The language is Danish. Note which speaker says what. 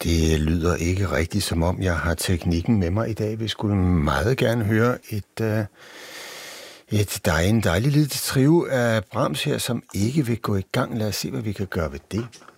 Speaker 1: Det lyder ikke rigtigt, som om jeg har teknikken med mig i dag. Vi skulle meget gerne høre en dejlig lille trio af Brahms her, som ikke vil gå i gang. Lad os se, hvad vi kan gøre ved det.